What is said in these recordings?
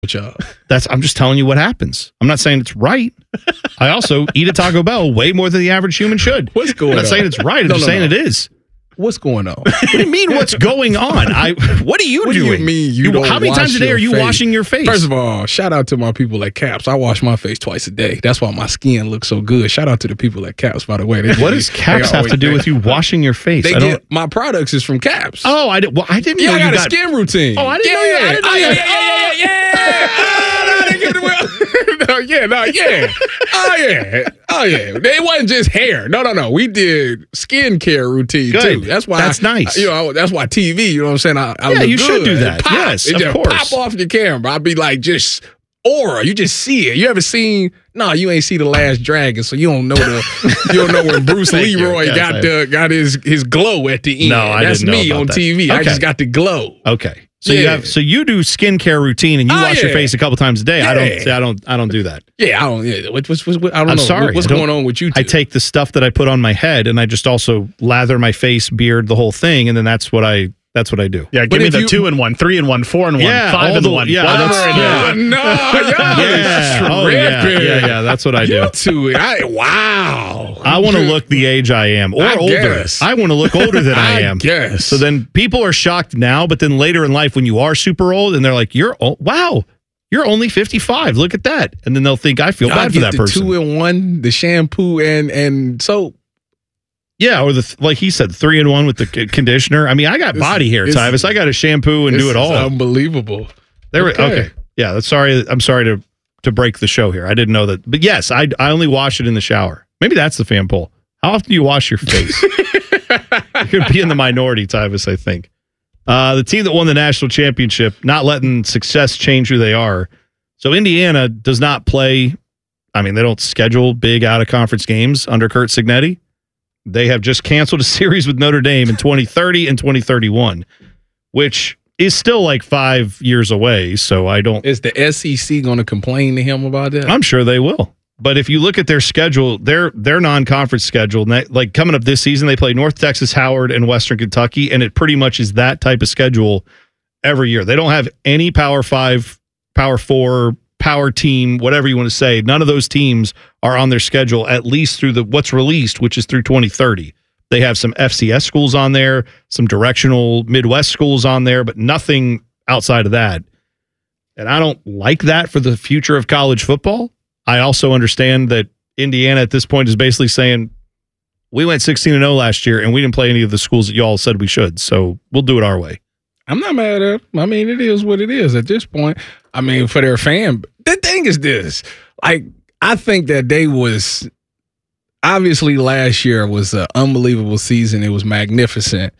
I'm just telling you what happens. I'm not saying it's right. I also eat at Taco Bell way more than the average human should. What's going on? I'm not saying it's right. I'm just saying it is. What's going on? What do you mean what's going on? What are you doing? What do you mean you don't How many times a day are you washing your face? First of all, shout out to my people at Caps. I wash my face twice a day. That's why my skin looks so good. Shout out to the people at Caps, by the way. What does Caps have to do with you washing your face? My products is from Caps. Oh, I didn't know you got a skin routine. Oh, I didn't know you. Oh, yeah. It wasn't just hair. No. We did skincare routine, too. That's nice. That's why TV, you know what I'm saying? I look you good. should do that. Yes, of course. Pop off your camera. I'd be like, just aura. You just see it. You ever seen? No, you ain't see The Last Dragon, so you don't know when Bruce Leroy got his glow at the end. No, I didn't know That's me on that. TV. Okay. I just got the glow. Okay. So you do skincare routine and you wash your face a couple times a day. Yeah. I don't do that. Yeah, I don't. Yeah. I don't I'm know. sorry. What's going on with you two? I take the stuff that I put on my head and I just also lather my face, beard, the whole thing, and then that's what I do. Yeah, give me the 2-in-1, 3-in-1, 4-in-1, 5-in-1. Yeah, that's what I do. You two, wow. I want to look the age I am, or older. I want to look older than I am. Guess. So then people are shocked now, but then later in life when you are super old and they're like, "You're old. Wow, you're only 55. Look at that," and then they'll think I feel bad for that person. 2-in-1, the shampoo and soap. Yeah, or like he said, 3-in-1 with the conditioner. I mean, I got body hair, Tyvis. I got to shampoo and do it all. Unbelievable. Okay. Yeah, I'm sorry to break the show here. I didn't know that. But yes, I only wash it in the shower. Maybe that's the fan poll. How often do you wash your face? You could be in the minority, Tyvis, I think. The team that won the national championship, not letting success change who they are. So Indiana does not play. I mean, they don't schedule big out-of-conference games under Curt Cignetti. They have just canceled a series with Notre Dame in 2030 and 2031, which is still like 5 years away. So I don't. Is the SEC going to complain to him about that? I'm sure they will. But if you look at their schedule, their non-conference schedule, like coming up this season, they play North Texas, Howard, and Western Kentucky, and it pretty much is that type of schedule every year. They don't have any Power 5, Power 4, Power Team, whatever you want to say. None of those teams are on their schedule, at least through what's released, which is through 2030. They have some FCS schools on there, some directional Midwest schools on there, but nothing outside of that. And I don't like that for the future of college football. I also understand that Indiana at this point is basically saying, we went 16-0 last year, and we didn't play any of the schools that y'all said we should, so we'll do it our way. I'm not mad at it. I mean, it is what it is at this point. I mean, for their fan, the thing is this. Like, I think that they was, obviously last year was an unbelievable season. It was magnificent.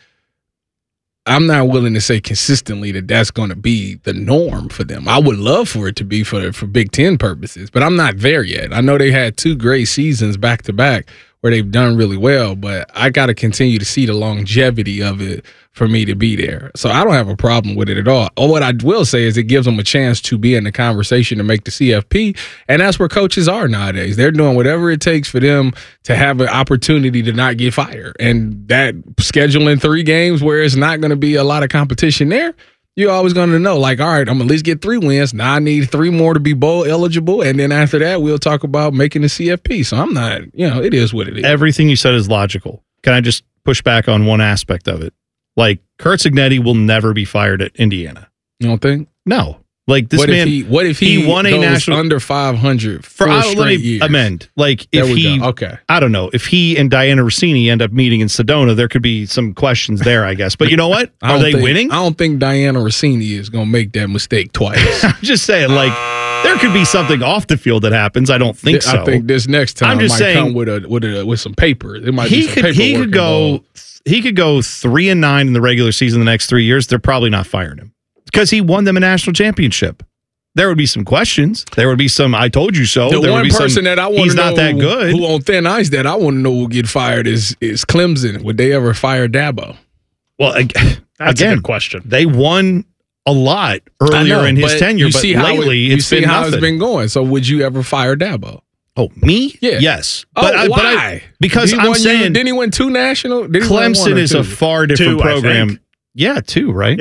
I'm not willing to say consistently that that's going to be the norm for them. I would love for it to be for Big Ten purposes, but I'm not there yet. I know they had 2 great seasons back to back where they've done really well, but I got to continue to see the longevity of it for me to be there. So I don't have a problem with it at all. Or what I will say is it gives them a chance to be in the conversation to make the CFP, and that's where coaches are nowadays. They're doing whatever it takes for them to have an opportunity to not get fired. And that scheduling 3 games where it's not going to be a lot of competition there, you're always going to know, like, all right, I'm going to at least get 3 wins. Now I need 3 more to be bowl eligible. And then after that, we'll talk about making the CFP. So I'm not, it is what it is. Everything you said is logical. Can I just push back on one aspect of it? Like, Curt Cignetti will never be fired at Indiana. You don't think? No. Like, this man. What if he won a national under 500 for straight years? Amend. Like, if he, okay. I don't know, if he and Diana Rossini end up meeting in Sedona, there could be some questions there, I guess. But you know what? Are they winning? I don't think Diana Rossini is going to make that mistake twice. I'm just saying, like, there could be something off the field that happens. I don't think so. I think this next time might come with some paper. It might be some paperwork involved. He could go 3-9 in the regular season the next 3 years. They're probably not firing him because he won them a national championship. There would be some questions. There would be some "I told you so." The one person that I want to know he's not that good. Who on thin ice that I want to know will get fired is Clemson. Would they ever fire Dabo? Well, that's a good question. They won a lot earlier in his tenure, but lately it's been nothing. It's been going. So would you ever fire Dabo? Oh, me? Yeah. Yes. Why? Because I'm saying... Didn't he win 2 national? Clemson is a far different program. Yeah, 2, right? Yeah.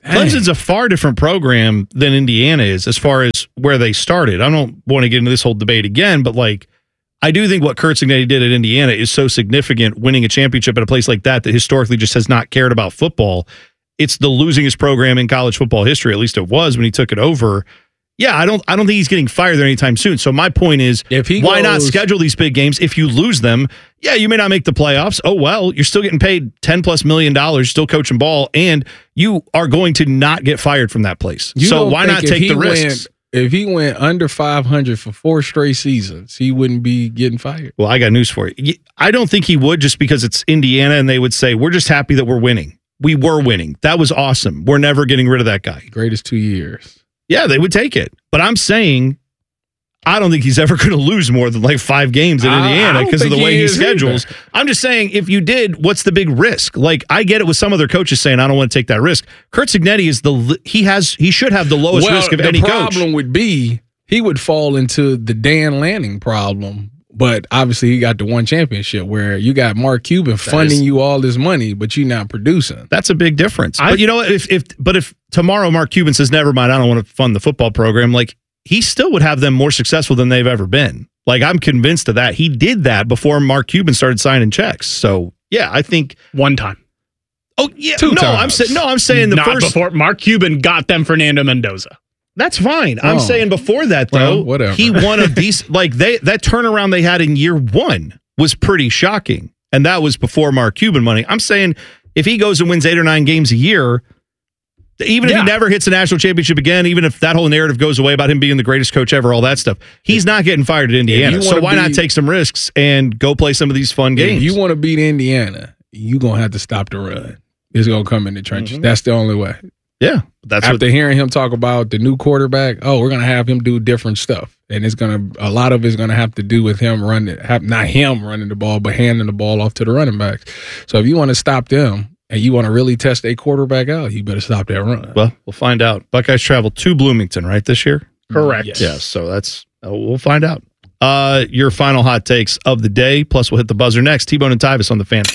Clemson's a far different program than Indiana is as far as where they started. I don't want to get into this whole debate again, but like, I do think what Curt Cignetti did at Indiana is so significant, winning a championship at a place like that historically just has not cared about football. It's the losingest program in college football history. At least it was when he took it over. Yeah, I don't think he's getting fired there anytime soon. So my point is, why not schedule these big games? If you lose them, yeah, you may not make the playoffs. Oh, well, you're still getting paid $10+ million, still coaching ball, and you are going to not get fired from that place. So why not take the risks? If he went under 500 for 4 straight seasons, he wouldn't be getting fired. Well, I got news for you. I don't think he would, just because it's Indiana and they would say, we're just happy that we're winning. We were winning. That was awesome. We're never getting rid of that guy. Greatest 2 years. Yeah, they would take it. But I'm saying, I don't think he's ever going to lose more than like 5 games in Indiana because of the way he schedules. Either. I'm just saying, if you did, what's the big risk? Like, I get it with some other coaches saying, I don't want to take that risk. Curt Cignetti is he should have the lowest risk of any coach. The problem would be, he would fall into the Dan Lanning problem. But obviously, he got the one championship where you got Mark Cuban funding you all this money, but you're not producing. That's a big difference. But you know, if tomorrow Mark Cuban says, never mind, I don't want to fund the football program, like, he still would have them more successful than they've ever been. Like, I'm convinced of that. He did that before Mark Cuban started signing checks. So, yeah, I think one time. Oh, yeah. 2 times. I'm saying the not before Mark Cuban got them Fernando Mendoza. That's fine. I'm saying before that, though, whatever. He won a decent, like, that turnaround they had in year 1 was pretty shocking. And that was before Mark Cuban money. I'm saying if he goes and wins 8 or 9 games a year, even if he never hits a national championship again, even if that whole narrative goes away about him being the greatest coach ever, all that stuff, he's not getting fired at Indiana. So why not take some risks and go play some of these fun games? If you want to beat Indiana, you're going to have to stop the run. It's going to come in the trenches. That's the only way. Yeah. After hearing him talk about the new quarterback, we're going to have him do different stuff. And a lot of it's going to have to do with him not him running the ball, but handing the ball off to the running backs. So if you want to stop them, and you want to really test a quarterback out, you better stop that run. Well, we'll find out. Buckeyes travel to Bloomington, right, this year? Correct. Yes. Yeah, so that's we'll find out. Your final hot takes of the day, plus we'll hit the buzzer next. T-Bone and Tyvis on the Fan.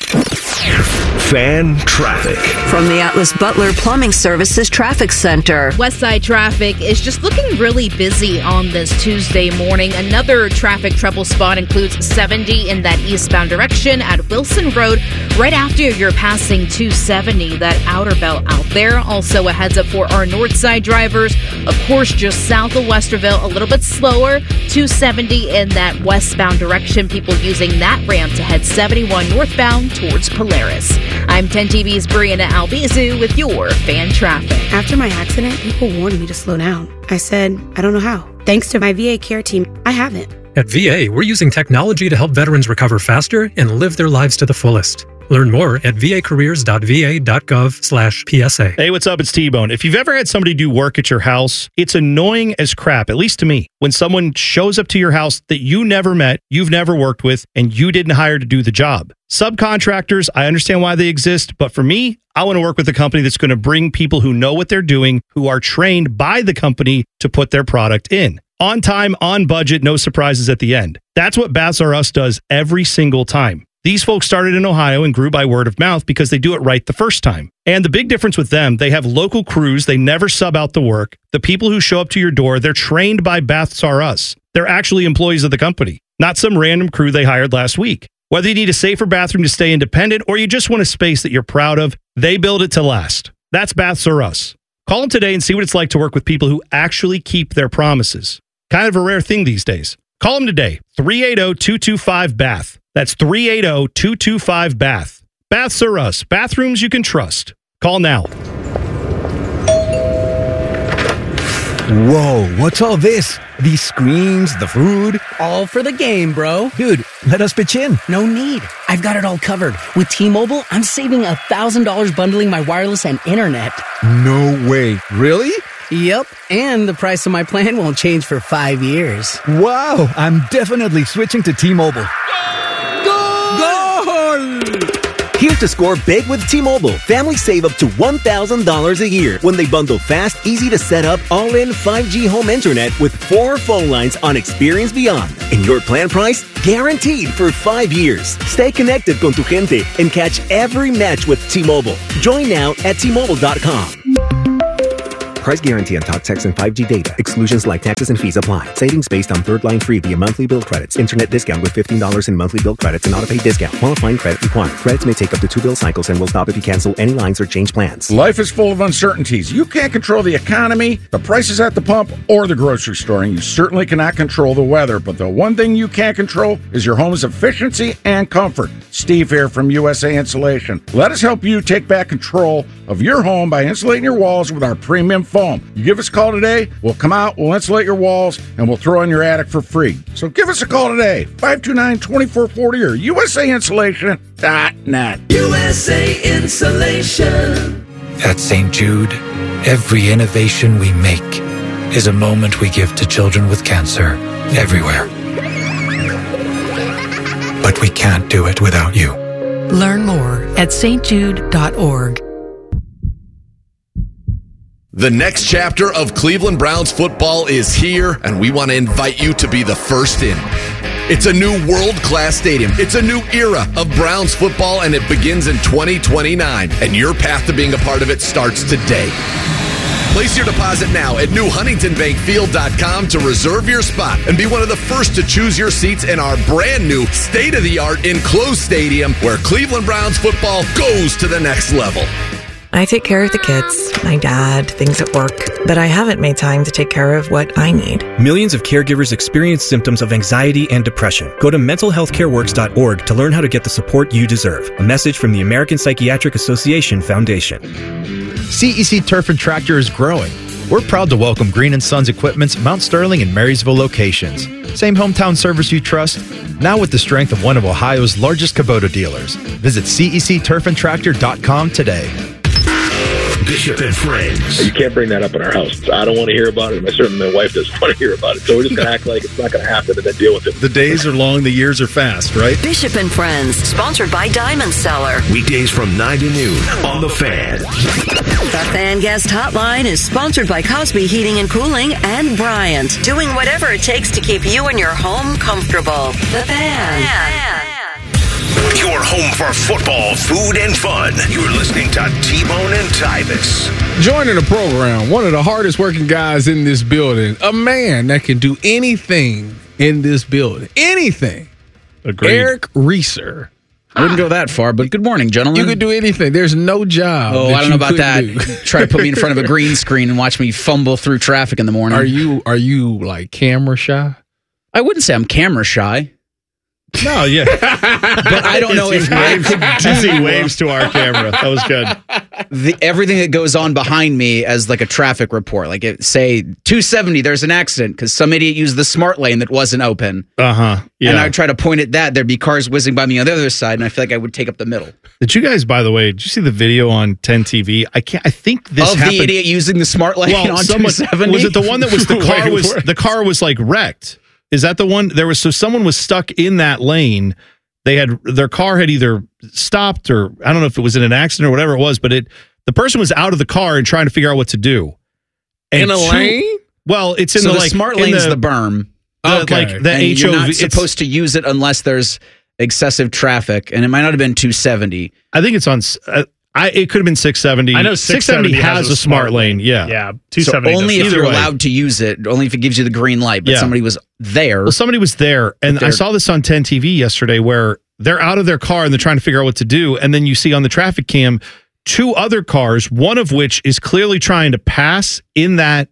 Fan traffic. From the Atlas Butler Plumbing Services Traffic Center. Westside traffic is just looking really busy on this Tuesday morning. Another traffic trouble spot includes 70 in that eastbound direction at Wilson Road, right after you're passing 270, that outer belt out there. Also a heads up for our north side drivers. Of course, just south of Westerville, a little bit slower. 270 in that westbound direction. People using that ramp to head 71 northbound towards Polaris. I'm 10 TV's Brianna Albizu with your Fan Traffic. After my accident, people warned me to slow down. I said, I don't know how. Thanks to my VA care team, I haven't. At VA, we're using technology to help veterans recover faster and live their lives to the fullest. Learn more at vacareers.va.gov/PSA. Hey, what's up? It's T-Bone. If you've ever had somebody do work at your house, it's annoying as crap, at least to me, when someone shows up to your house that you never met, you've never worked with, and you didn't hire to do the job. Subcontractors, I understand why they exist, but for me, I want to work with a company that's going to bring people who know what they're doing, who are trained by the company to put their product in. On time, on budget, no surprises at the end. That's what Baths R Us does every single time. These folks started in Ohio and grew by word of mouth because they do it right the first time. And the big difference with them, they have local crews. They never sub out the work. The people who show up to your door, they're trained by Baths R Us. They're actually employees of the company, not some random crew they hired last week. Whether you need a safer bathroom to stay independent or you just want a space that you're proud of, they build it to last. That's Baths R Us. Call them today and see what it's like to work with people who actually keep their promises. Kind of a rare thing these days. Call them today, 380-225-BATH. That's 380-225-BATH. Baths R Us. Bathrooms you can trust. Call now. Whoa, what's all this? These screens, the food? All for the game, bro. Dude, let us pitch in. No need. I've got it all covered. With T-Mobile, I'm saving $1,000 bundling my wireless and internet. No way. Really? Yep. And the price of my plan won't change for 5 years. Wow, I'm definitely switching to T-Mobile. Goal! Here's to score big with T-Mobile. Families save up to $1,000 a year when they bundle fast, easy to set up, all-in 5G home internet with 4 phone lines on Experience Beyond. And your plan price? Guaranteed for 5 years. Stay connected con tu gente and catch every match with T-Mobile. Join now at T-Mobile.com. Price guarantee on talk, text, and 5G data. Exclusions like taxes and fees apply. Savings based on third line free via monthly bill credits. Internet discount with $15 in monthly bill credits and auto-pay discount. Qualifying credit required. Credits may take up to 2 bill cycles and will stop if you cancel any lines or change plans. Life is full of uncertainties. You can't control the economy, the prices at the pump, or the grocery store, and you certainly cannot control the weather. But the one thing you can control is your home's efficiency and comfort. Steve here from USA Insulation. Let us help you take back control of your home by insulating your walls with our premium foam. You give us a call today, we'll come out, we'll insulate your walls, and we'll throw in your attic for free. So give us a call today, 529-2440 or USAinsulation.net. USA Insulation. At St. Jude, every innovation we make is a moment we give to children with cancer everywhere. But we can't do it without you. Learn more at stjude.org. The next chapter of Cleveland Browns football is here, and we want to invite you to be the first in. It's a new world-class stadium. It's a new era of Browns football, and it begins in 2029. And your path to being a part of it starts today. Place your deposit now at newhuntingtonbankfield.com to reserve your spot and be one of the first to choose your seats in our brand new state-of-the-art enclosed stadium where Cleveland Browns football goes to the next level. I take care of the kids, my dad, things at work, but I haven't made time to take care of what I need. Millions of caregivers experience symptoms of anxiety and depression. Go to mentalhealthcareworks.org to learn how to get the support you deserve. A message from the American Psychiatric Association Foundation. CEC Turf and Tractor is growing. We're proud to welcome Green & Sons Equipment's Mount Sterling and Marysville locations. Same hometown service you trust, now with the strength of one of Ohio's largest Kubota dealers. Visit CECTurfandTractor.com today. Bishop and Friends. You can't bring that up in our house. I don't want to hear about it, and certainly my wife doesn't want to hear about it. So we're just going to act like it's not going to happen and then deal with it. The days are long, the years are fast, right? Bishop and Friends, sponsored by Diamond Seller. Weekdays from 9 to noon on The Fan. The Fan Guest Hotline is sponsored by Cosby Heating and Cooling and Bryant, doing whatever it takes to keep you and your home comfortable. The Fan. Your home for football, food, and fun. You're listening to T-Bone and Tyvis. Joining the program, one of the hardest working guys in this building, a man that can do anything in this building. Anything. Agreed. Eric Reeser. I wouldn't go that far, but good morning, gentlemen. You could do anything. There's no job. Oh, I don't know about that. Do. Try to put me in front of a green screen and watch me fumble through traffic in the morning. Are you like camera shy? I wouldn't say I'm camera shy. No, yeah. But I don't know if I could do he waves to our camera. That was good. Everything that goes on behind me as like a traffic report. Like say 270, there's an accident because some idiot used the smart lane that wasn't open. Yeah. And I'd try to point at that. There'd be cars whizzing by me on the other side, and I feel like I would take up the middle. Did you guys, by the way, did you see the video on 10 TV? I think this happened. The idiot using the smart lane on 270? Was it the one that was the car was like wrecked? Is that the one? Someone was stuck in that lane. Their car had either stopped or I don't know if it was in an accident or whatever it was, but the person was out of the car and trying to figure out what to do. And in a lane? Well, it's in the smart lane's the berm. Okay. Like the HOV. You're not supposed to use it unless there's excessive traffic, and it might not have been 270. I think it's on. It could have been 670. I know 670 has a smart lane. Yeah. 270. So only if you're allowed to use it, only if it gives you the green light. But somebody was there. Well, somebody was there, and I saw this on 10 TV yesterday where they're out of their car and they're trying to figure out what to do, and then you see on the traffic cam 2 other cars, one of which is clearly trying to pass in that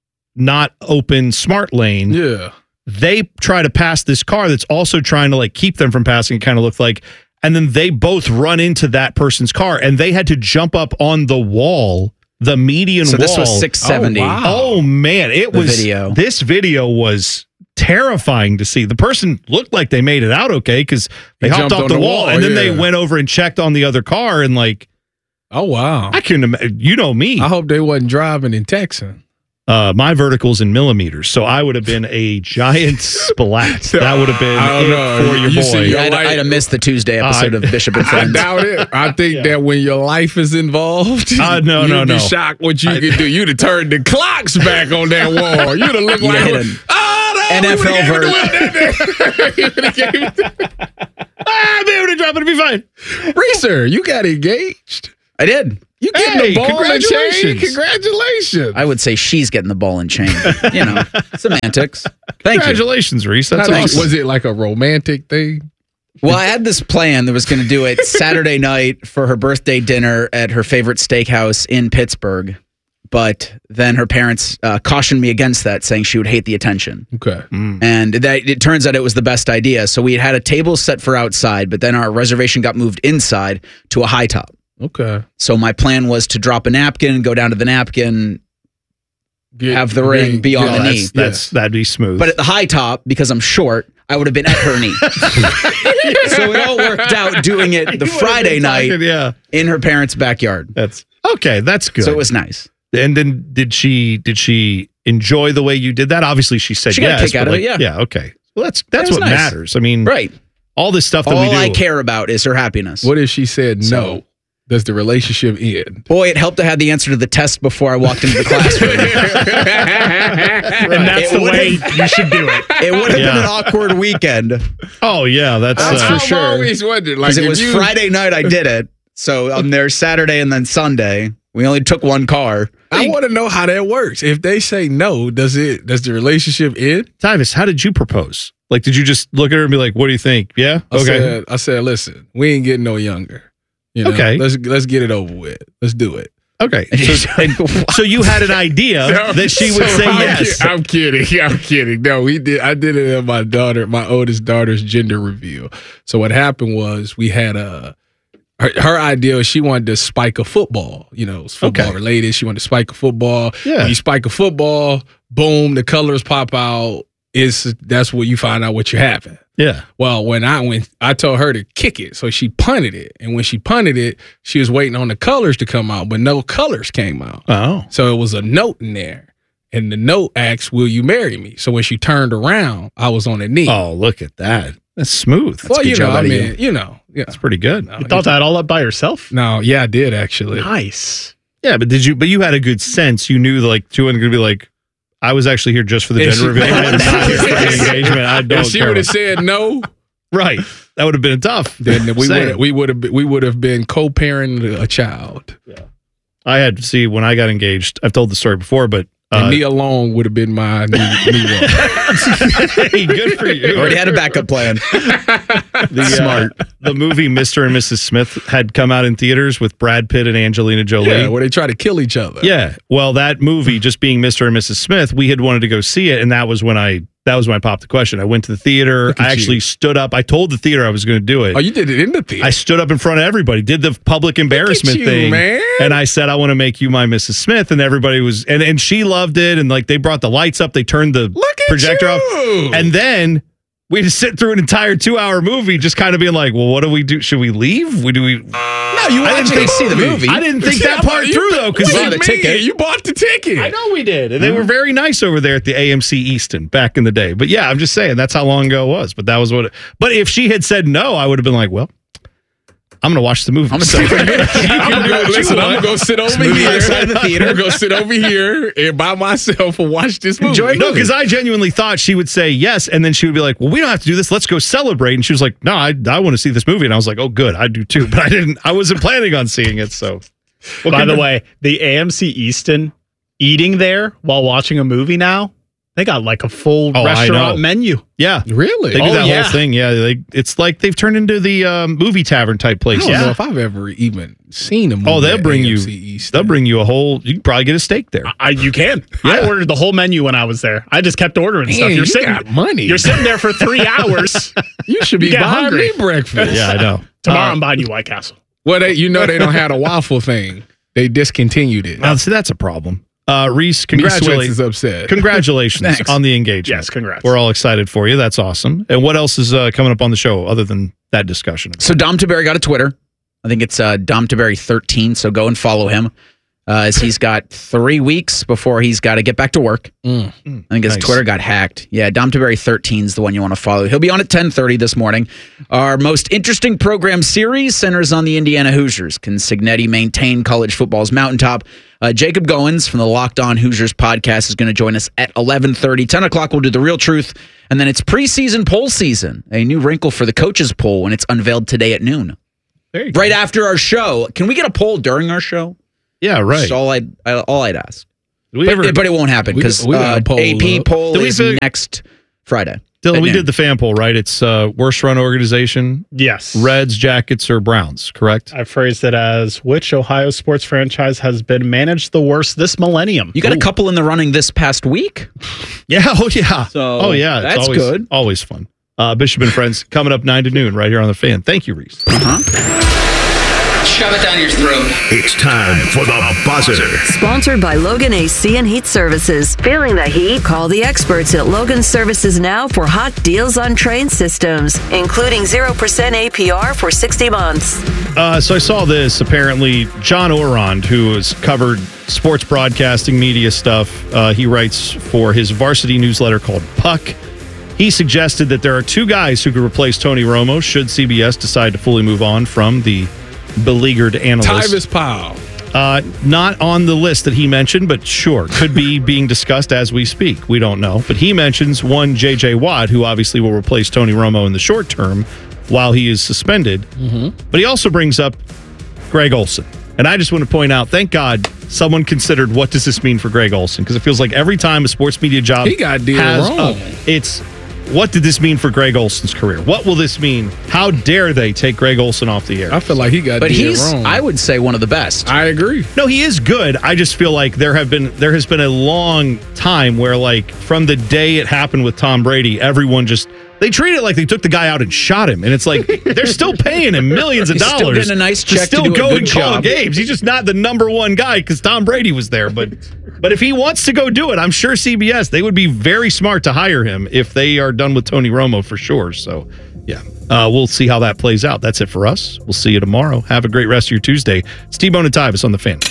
not open smart lane. Yeah. They try to pass this car that's also trying to like keep them from passing. It kind of looked like. And then they both run into that person's car, and they had to jump up on the wall, the median wall. So this was 670. Oh, wow. Oh man, video. This video was terrifying to see. The person looked like they made it out okay because they hopped off the wall, and then they went over and checked on the other car, and like, oh wow, I couldn't imagine. You know me. I hope they wasn't driving in Texas. My vertical's in millimeters, so I would have been a giant splat. That would have been it for your boy. I'd have missed the Tuesday episode of Bishop and Friends. I doubt it. I think that when your life is involved, you'd be shocked what you could do. You'd have turned the clocks back on that wall. You'd have looked like NFL I'll be able to drop it. It'll be fine. Reeser, you got engaged. I did. You getting the ball and chain? Congratulations. I would say she's getting the ball and chain. You know, semantics. Thank Congratulations, Reese. That's you. awesome. Was it like a romantic thing? Well, I had this plan that was going to do it Saturday night for her birthday dinner at her favorite steakhouse in Pittsburgh. But then her parents cautioned me against that, saying she would hate the attention. Okay. And that it turns out it was the best idea. So we had a table set for outside, but then our reservation got moved inside to a high top. Okay. So my plan was to drop a napkin, go down to the napkin, have the ring be on the knee. That'd be smooth. But at the high top, because I'm short, I would have been at her knee. So it all worked out doing it the Friday night in her parents' backyard. That's okay. That's good. So it was nice. And then did she enjoy the way you did that? Obviously, she said She got a yes. kick out but of it, yeah. Yeah. Okay. Well, that's was what nice. matters. I mean, Right. all this stuff that we All do. I care about is her happiness. What if she said no? Does the relationship end? Boy, it helped to have the answer to the test before I walked into the classroom. And that's the way you should do it. It would have been an awkward weekend. Oh, yeah. That's for sure. I've always wondered. Like, Because it if was you- Friday night I did it. So I'm there Saturday and then Sunday. We only took one car. I want to know how that works. If they say no, does the relationship end? Tyvis, how did you propose? Like, did you just look at her and be like, "What do you think?" Yeah. I said, listen, we ain't getting no younger. You know, Okay. Let's get it over with. Let's do it. Okay. So you had an idea that she would say yes. I'm kidding. No, we did. I did it at my oldest daughter's gender reveal. So what happened was we had her idea was she wanted to spike a football. You know, it was football related. She wanted to spike a football. Yeah. When you spike a football, boom, the colors pop out. That's where you find out what you're having. Yeah. Well, when I told her to kick it, so she punted it, and when she punted it, she was waiting on the colors to come out, but no colors came out. Oh. So it was a note in there, and the note asked, "Will you marry me?" So when she turned around, I was on a knee. Oh, look at that. That's smooth. well, That's you know, I mean, you know, yeah. That's pretty good. You thought that all up by yourself? No, yeah, I did actually. Nice. Yeah, but you had a good sense. You knew like she wasn't going to be like, I was actually here just for the gender reveal. I'm not here for the engagement. I don't If she care would have about- said no, Right. That would have been tough. then Same. we would have been co-parenting a child. I had to see when I got engaged. I've told the story before, but And me alone would have been my new one. hey, good for you. Already had a backup plan. Smart. The movie Mr. and Mrs. Smith had come out in theaters with Brad Pitt and Angelina Jolie. Yeah, where they try to kill each other. Yeah. Well, that movie, just being Mr. and Mrs. Smith, we had wanted to go see it, and that was when I popped the question. I went to the theater. Look at I actually you. stood up. I told the theater I was going to do it. Oh, you did it in the theater. I stood up in front of everybody, did the public embarrassment you, thing, man. and I said, "I want to make you my Mrs. Smith," and everybody was, and she loved it, and like they brought the lights up, they turned the projector off, and then we had to sit through an entire 2-hour movie, just kind of being like, "Well, what do we do? Should we leave? No, you I didn't actually see the movie. I didn't think that part through though, because you bought the ticket. I know we did, and they were very nice over there at the AMC Easton back in the day. But yeah, I'm just saying that's how long ago it was. But that was what. But if she had said no, I would have been like, well, I'm going to watch the movie. I'm going Listen, I'm going to go sit over here. outside the theater. I'm going to go sit over here and by myself and watch this movie. No, because I genuinely thought she would say yes, and then she would be like, "Well, we don't have to do this. Let's go celebrate." And she was like, "No, I want to see this movie." And I was like, "Oh, good, I do too." But I didn't. I wasn't planning on seeing it. So, By the way, the AMC Easton eating there while watching a movie now, they got like a full I know. restaurant menu. Yeah, Really? they do Oh, that yeah. whole thing. Yeah, it's like they've turned into the movie tavern type I place. don't know Yeah. if I've ever even seen a movie. Oh, they'll at bring you. AMC East. They'll bring you a whole. You can probably get a steak there. You can. I Yeah. ordered the whole menu when I was there. I just kept ordering stuff. Man, You're you got money. You're sitting there for 3 hours. You should be You get buying hungry. me breakfast. Yeah, I know. Tomorrow I'm buying you White Castle. Well, they don't have a waffle thing. They discontinued it. Now, see, that's a problem. Reese, Me Sweats congratulations. is upset. Congratulations Thanks. on the engagement. Yes, congrats. We're all excited for you. That's awesome. And what else is coming up on the show other than that discussion? So Dom Taberry got a Twitter. I think it's Dom Taberry 13. So go and follow him. As he's got 3 weeks before he's got to get back to work. I think his Nice. Twitter got hacked. Yeah, Dom Taberry 13 is the one you want to follow. He'll be on at 10:30 this morning. Our most interesting program series centers on the Indiana Hoosiers. Can Signetti maintain college football's mountaintop? Jacob Goins from the Locked On Hoosiers podcast is going to join us at 11:30. 10 o'clock, we'll do The Real Truth. And then it's preseason poll season, a new wrinkle for the coaches poll when it's unveiled today at noon. There you go. Right after our show. Can we get a poll during our show? Yeah, right. That's all I'd ask. But it won't happen because AP poll is next Friday. Dylan, we did the fan poll, right? It's worst run organization. Yes. Reds, Jackets, or Browns, correct? I phrased it as which Ohio sports franchise has been managed the worst this millennium. You got a couple in the running this past week? Yeah, oh yeah. So that's good. Always fun. Bishop and Friends coming up 9 to noon right here on The Fan. Thank you, Reese. Shove it down your throat. It's time for the buzzer. Sponsored by Logan AC and Heat Services. Feeling the heat? Call the experts at Logan Services now for hot deals on train systems, including 0% APR for 60 months. So I saw this. Apparently, John Orond, who has covered sports broadcasting media stuff, he writes for his varsity newsletter called Puck. He suggested that there are two guys who could replace Tony Romo should CBS decide to fully move on from the beleaguered analyst. Tyvis Powell. Not on the list that he mentioned, but sure, could be being discussed as we speak. We don't know. But he mentions one J.J. Watt, who obviously will replace Tony Romo in the short term while he is suspended. Mm-hmm. But he also brings up Greg Olsen. And I just want to point out, thank God someone considered what does this mean for Greg Olsen? Because it feels like every time a sports media job he got deal wrong. It's what did this mean for Greg Olsen's career? What will this mean? How dare they take Greg Olsen off the air? I feel like he got but deal he's, wrong. I would say, one of the best. I agree. No, he is good. I just feel like there has been a long time where, like, from the day it happened with Tom Brady, everyone just they treat it like they took the guy out and shot him, and it's like they're still paying him millions of dollars. Still getting a nice check to do go a good and call job. games. He's just not the number one guy because Tom Brady was there. But if he wants to go do it, I'm sure CBS they would be very smart to hire him if they are done with Tony Romo for sure. So yeah, we'll see how that plays out. That's it for us. We'll see you tomorrow. Have a great rest of your Tuesday. It's T-Bone and Tyvis on The Fan.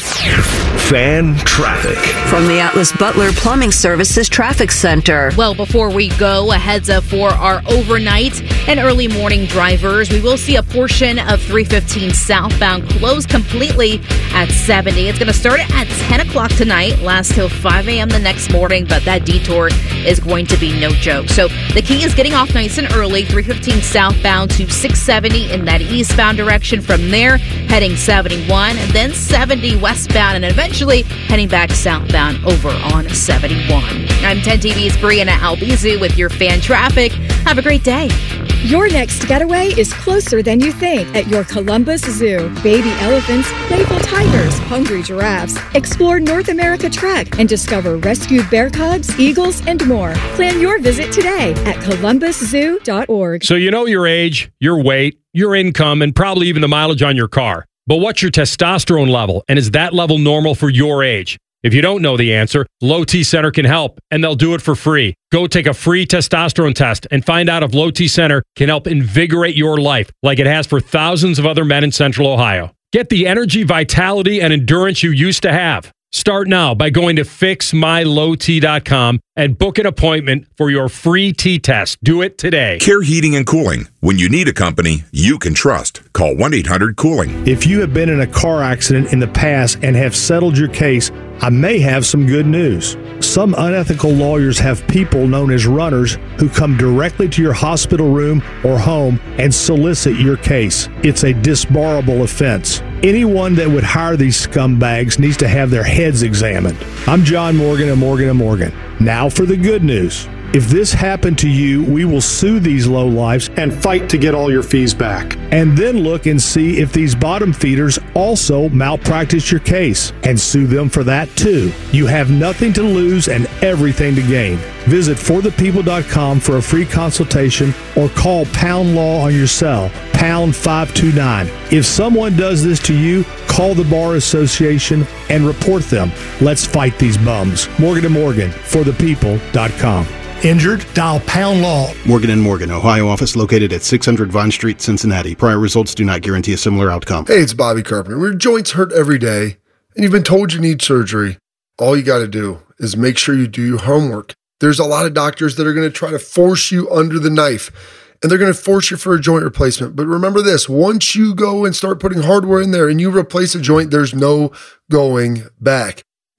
Fan traffic. From the Atlas Butler Plumbing Services Traffic Center. Well, before we go, a heads up for our overnight and early morning drivers. We will see a portion of 315 southbound close completely at 70. It's going to start at 10 o'clock tonight, last till 5 a.m. the next morning, but that detour is going to be no joke. So the key is getting off nice and early, 315 southbound to 670 in that eastbound direction. From there, heading 71, and then 70 westbound, and eventually heading back southbound over on 71. I'm 10 TV's Brianna Albizu with your fan traffic. Have a great day. Your next getaway is closer than you think at your Columbus Zoo. Baby elephants, playful tigers, hungry giraffes. Explore North America Trek and discover rescued bear cubs, eagles, and more. Plan your visit today at columbuszoo.org. So you know your age, your weight, your income, and probably even the mileage on your car. But what's your testosterone level, and is that level normal for your age? If you don't know the answer, Low T Center can help, and they'll do it for free. Go take a free testosterone test and find out if Low T Center can help invigorate your life like it has for thousands of other men in Central Ohio. Get the energy, vitality, and endurance you used to have. Start now by going to fixmylowt.com and book an appointment for your free T-test. Do it today. Care Heating and Cooling. When you need a company you can trust, call 1-800-COOLING. If you have been in a car accident in the past and have settled your case, I may have some good news. Some unethical lawyers have people known as runners who come directly to your hospital room or home and solicit your case. It's a disbarable offense. Anyone that would hire these scumbags needs to have their heads examined. I'm John Morgan of Morgan & Morgan. Now for the good news. If this happened to you, we will sue these lowlifes and fight to get all your fees back. And then look and see if these bottom feeders also malpractice your case and sue them for that too. You have nothing to lose and everything to gain. Visit forthepeople.com for a free consultation or call Pound Law on your cell, pound 529. If someone does this to you, call the Bar Association and report them. Let's fight these bums. Morgan & Morgan, forthepeople.com. Injured? Dial Pound Law. Morgan & Morgan, Ohio office located at 600 Vine Street, Cincinnati. Prior results do not guarantee a similar outcome. Hey, it's Bobby Carpenter. When your joints hurt every day and you've been told you need surgery, all you got to do is make sure you do your homework. There's a lot of doctors that are going to try to force you under the knife, and they're going to force you for a joint replacement. But remember this, once you go and start putting hardware in there and you replace a joint, there's no going back.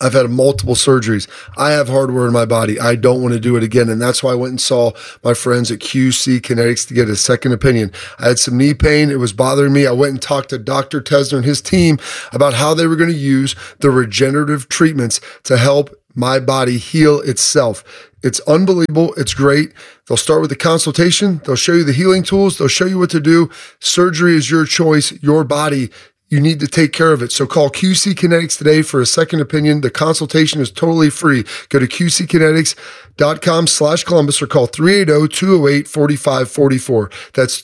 I've had multiple surgeries. I have hardware in my body. I don't want to do it again. And that's why I went and saw my friends at QC Kinetics to get a second opinion. I had some knee pain. It was bothering me. I went and talked to Dr. Tesner and his team about how they were going to use the regenerative treatments to help my body heal itself. It's unbelievable. It's great. They'll start with the consultation. They'll show you the healing tools. They'll show you what to do. Surgery is your choice, your body. You need to take care of it. So call QC Kinetics today for a second opinion. The consultation is totally free. Go to qckinetics.com/Columbus or call 380-208-4544. That's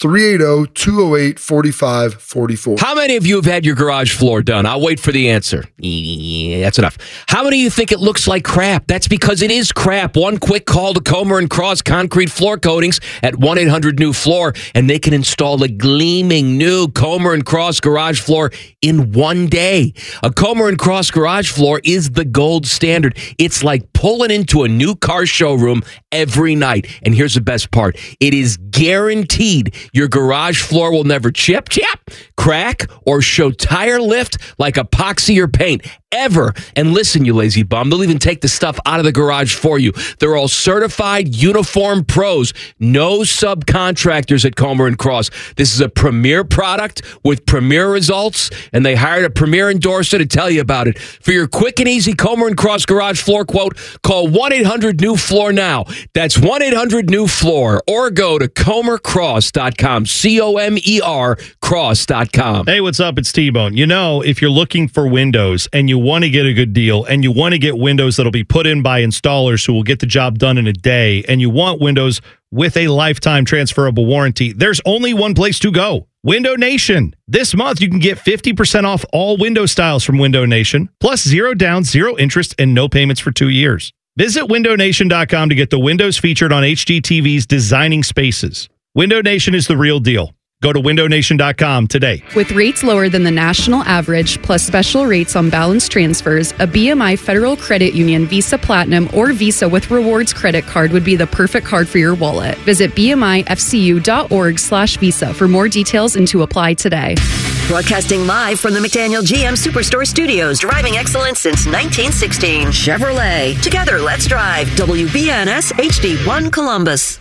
380-208-4544. How many of you have had your garage floor done? I'll wait for the answer. Yeah, that's enough. How many of you think it looks like crap? That's because it is crap. One quick call to Comer & Cross Concrete Floor Coatings at 1-800-NEW-FLOOR, and they can install a gleaming new Comer & Cross garage floor in one day. A Comer & Cross garage floor is the gold standard. It's like pulling into a new car showroom every night. And here's the best part. It is guaranteed your garage floor will never chip, crack, or show tire lift like epoxy or paint. Ever. And listen, you lazy bum, they'll even take the stuff out of the garage for you. They're all certified uniform pros. No subcontractors at Comer & Cross. This is a premier product with premier results, and they hired a premier endorser to tell you about it. For your quick and easy Comer & Cross garage floor quote, call 1-800-NEW-FLOOR now. That's 1-800-NEW-FLOOR, or go to comercross.com, COMER cross.com. Hey, what's up? It's T-Bone. You know, if you're looking for windows and you want to get a good deal and you want to get windows that'll be put in by installers who will get the job done in a day, and you want windows with a lifetime transferable warranty, there's only one place to go. Window Nation. This month, you can get 50% off all window styles from Window Nation, plus 0 down, 0 interest, and no payments for 2 years. Visit windownation.com to get the windows featured on HGTV's Designing Spaces. Window Nation is the real deal. Go to windownation.com today. With rates lower than the national average, plus special rates on balance transfers, a BMI Federal Credit Union Visa Platinum or Visa with Rewards credit card would be the perfect card for your wallet. Visit bmifcu.org/visa for more details and to apply today. Broadcasting live from the McDaniel GM Superstore Studios, driving excellence since 1916. Chevrolet. Together, let's drive. WBNS HD1 Columbus.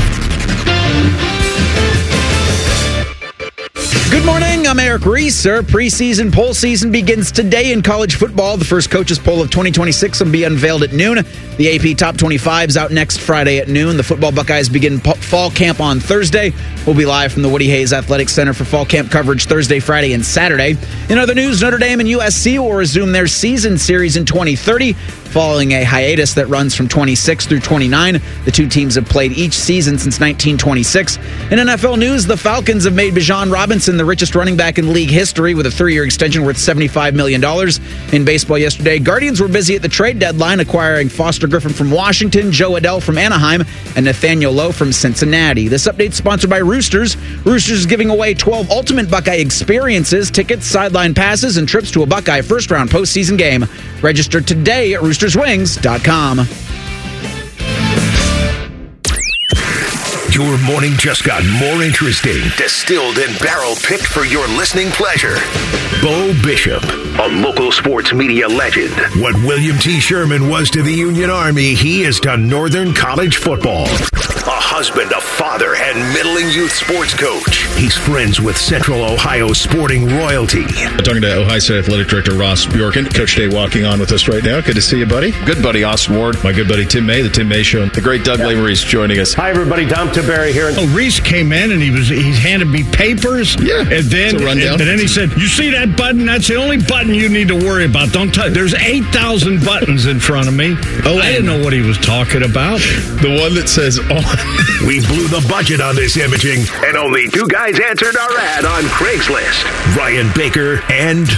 Good morning, I'm Eric Reeser. Preseason poll season begins today in college football. The first coaches poll of 2026 will be unveiled at noon. The AP Top 25 is out next Friday at noon. The football Buckeyes begin fall camp on Thursday. We'll be live from the Woody Hayes Athletic Center for fall camp coverage Thursday, Friday, and Saturday. In other news, Notre Dame and USC will resume their season series in 2030, following a hiatus that runs from 26 through 29. The two teams have played each season since 1926. In NFL news, the Falcons have made Bijan Robinson the richest running back in league history with a 3-year extension worth $75 million. In baseball yesterday, Guardians were busy at the trade deadline acquiring Foster Griffin from Washington, Joe Adell from Anaheim, and Nathaniel Lowe from Cincinnati. This update is sponsored by Roosters. Roosters is giving away 12 Ultimate Buckeye experiences, tickets, sideline passes, and trips to a Buckeye first-round postseason game. Register today at roosterswings.com. Your morning just got more interesting, distilled and barrel-picked for your listening pleasure. Bo Bishop, a local sports media legend. What William T. Sherman was to the Union Army, he is to Northern College football. A husband, a father, and middling youth sports coach. He's friends with Central Ohio sporting royalty. I'm talking to Ohio State Athletic Director Ross Bjorken. Coach Day walking on with us right now. Good to see you, buddy. Good buddy, Austin Ward. My good buddy, Tim May, the Tim May Show. The great Doug Lavery's joining us. Hi, everybody. Dom Tiberi here. Oh, Reese came in and he handed me papers. Yeah. And then, and then he said, "You see that button? That's the only button you need to worry about. Don't touch. There's 8,000 buttons in front of me." Oh, I didn't know what he was talking about. The one that says on. We blew the budget on this imaging, and only 2 guys answered our ad on Craigslist. Ryan Baker and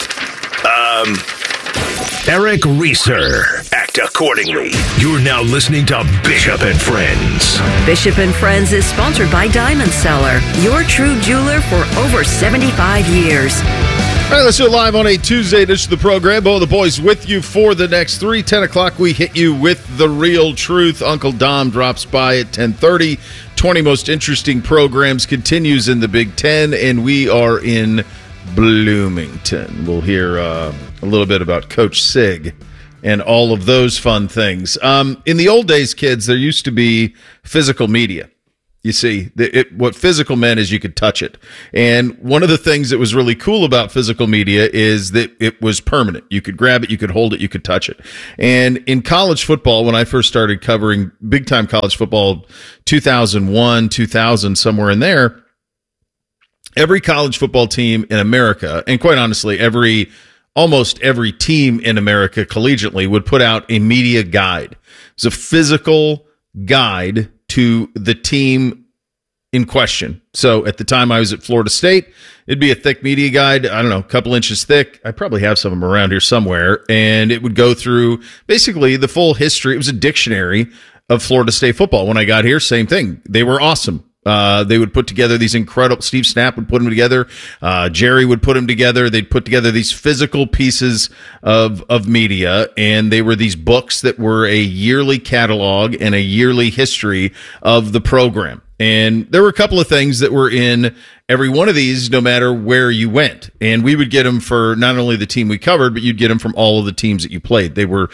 Eric Reeser. Act accordingly. You're now listening to Bishop and Friends. Bishop and Friends is sponsored by Diamond Seller, your true jeweler for over 75 years. All right, let's do it live on a Tuesday edition of the program. Bo, the boys with you for the next 3. 10 o'clock, we hit you with the real truth. Uncle Dom drops by at 10:30. 20 most interesting programs continues in the Big Ten, and we are in Bloomington. We'll hear a little bit about Coach Sig and all of those fun things. In the old days, kids, there used to be physical media. You see, what physical meant is you could touch it. And one of the things that was really cool about physical media is that it was permanent. You could grab it, you could hold it, you could touch it. And in college football, when I first started covering big-time college football, 2001, 2000, somewhere in there, every college football team in America, and quite honestly, almost every team in America collegiately would put out a media guide. It's a physical guide to the team in question. So at the time I was at Florida State, it'd be a thick media guide, I don't know, a couple inches thick. I probably have some of them around here somewhere. And it would go through basically the full history. It was a dictionary of Florida State football. When I got here, same thing. They were awesome. They would put together these incredible, Steve Snap would put them together. Jerry would put them together. They'd put together these physical pieces of media, and they were these books that were a yearly catalog and a yearly history of the program. And there were a couple of things that were in every one of these, no matter where you went. And we would get them for not only the team we covered, but you'd get them from all of the teams that you played. They were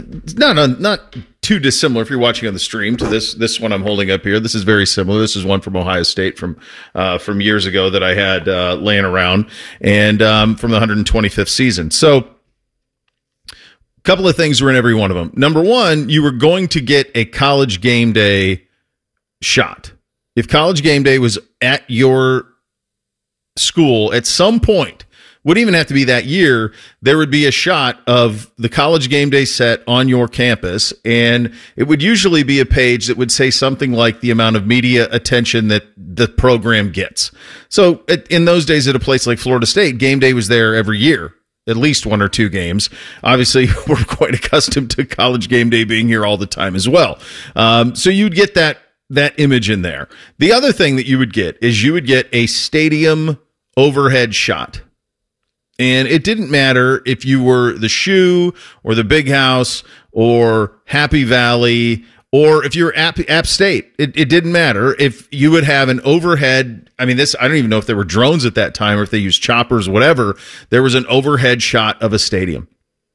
not too dissimilar. If you're watching on the stream to this one I'm holding up here, this is very similar. This is one from Ohio State from years ago that I had laying around, and from the 125th season. So a couple of things were in every one of them. Number one, you were going to get a College Game Day shot. If College Game Day was at your school at some point, wouldn't even have to be that year, there would be a shot of the College Game Day set on your campus, and it would usually be a page that would say something like the amount of media attention that the program gets. So in those days at a place like Florida State, Game Day was there every year, at least one or two games. Obviously, we're quite accustomed to College Game Day being here all the time as well. So you'd get that image in there. The other thing that you would get is you would get a stadium overhead shot. And it didn't matter if you were the Shoe or the Big House or Happy Valley or if you're App State. It didn't matter. If you would have an overhead, I don't even know if there were drones at that time or if they used choppers, whatever. There was an overhead shot of a stadium.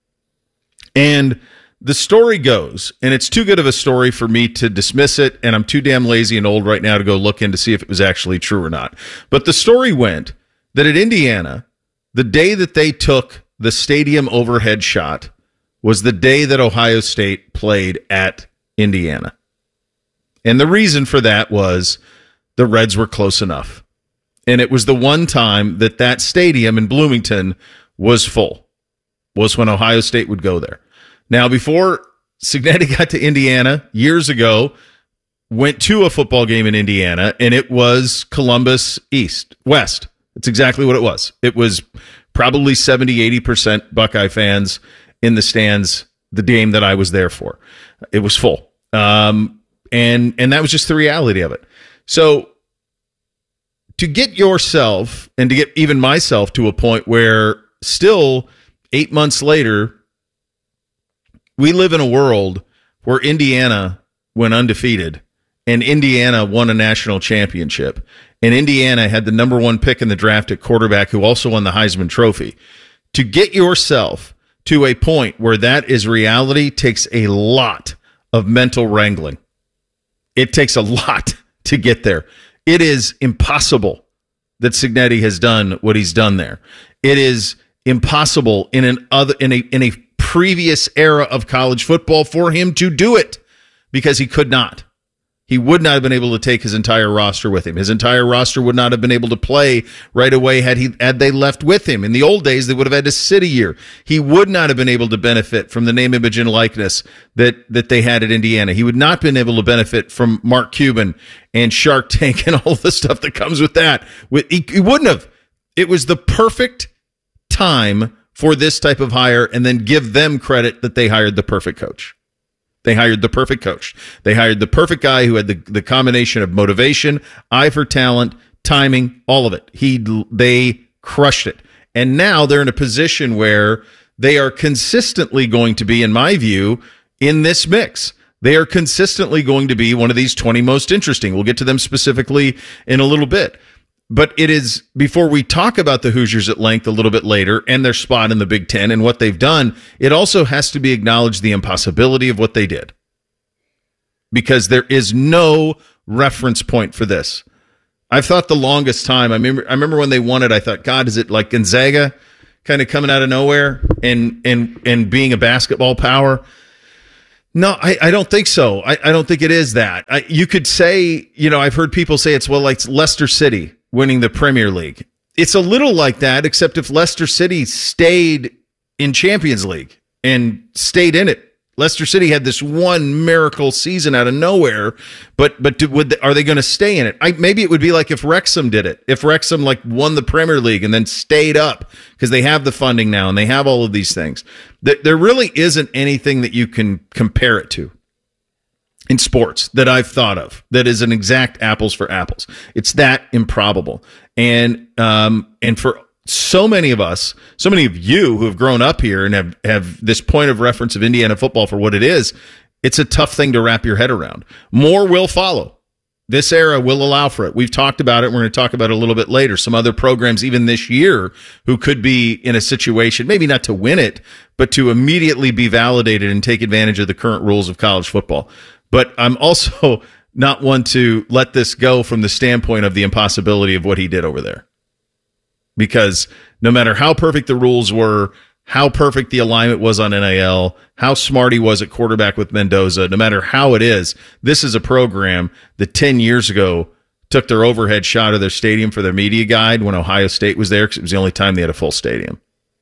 And the story goes, and it's too good of a story for me to dismiss it, and I'm too damn lazy and old right now to go look in to see if it was actually true or not. But the story went that at Indiana, the day that they took the stadium overhead shot was the day that Ohio State played at Indiana. And the reason for that was the Reds were close enough. And it was the one time that stadium in Bloomington was full, was when Ohio State would go there. Now, before Cignetti got to Indiana years ago, went to a football game in Indiana, and it was Columbus West. That's exactly what it was. It was probably 70-80% Buckeye fans in the stands the game that I was there for. It was full. And that was just the reality of it. So to get yourself and to get even myself to a point where still 8 months later, we live in a world where Indiana went undefeated and Indiana won a national championship. And Indiana had the number one pick in the draft at quarterback who also won the Heisman Trophy. To get yourself to a point where that is reality takes a lot of mental wrangling. It takes a lot to get there. It is impossible that Cignetti has done what he's done there. It is impossible in a previous era of college football for him to do it because he could not. He would not have been able to take his entire roster with him. His entire roster would not have been able to play right away had they left with him. In the old days, they would have had to sit a year. He would not have been able to benefit from the name, image, and likeness that they had at Indiana. He would not have been able to benefit from Mark Cuban and Shark Tank and all the stuff that comes with that. He wouldn't have. It was the perfect time for this type of hire, and then give them credit that they hired the perfect coach. They hired the perfect coach. They hired the perfect guy who had the combination of motivation, eye for talent, timing, all of it. They crushed it. And now they're in a position where they are consistently going to be, in my view, in this mix. They are consistently going to be one of these 20 most interesting. We'll get to them specifically in a little bit. But it is, before we talk about the Hoosiers at length a little bit later and their spot in the Big Ten and what they've done, it also has to be acknowledged the impossibility of what they did. Because there is no reference point for this. I've thought the longest time, I remember when they won it, I thought, God, is it like Gonzaga kind of coming out of nowhere and being a basketball power? No, I don't think so. I don't think it is that. You could say, I've heard people say it's like Leicester City winning the Premier League. It's a little like that, except if Leicester City stayed in Champions League and stayed in it. Leicester City had this one miracle season out of nowhere, but are they going to stay in it? Maybe it would be like if Wrexham did it. If Wrexham won the Premier League and then stayed up because they have the funding now and they have all of these things. There really isn't anything that you can compare it to in sports that I've thought of that is an exact apples for apples. It's that improbable. And for so many of us, so many of you who have grown up here and have this point of reference of Indiana football for what it is, it's a tough thing to wrap your head around. More will follow. This era will allow for it. We've talked about it. We're going to talk about it a little bit later. Some other programs, even this year, who could be in a situation, maybe not to win it, but to immediately be validated and take advantage of the current rules of college football. But I'm also not one to let this go from the standpoint of the impossibility of what he did over there. Because no matter how perfect the rules were, how perfect the alignment was on NIL, how smart he was at quarterback with Mendoza, no matter how it is, this is a program that 10 years ago took their overhead shot of their stadium for their media guide when Ohio State was there because it was the only time they had a full stadium.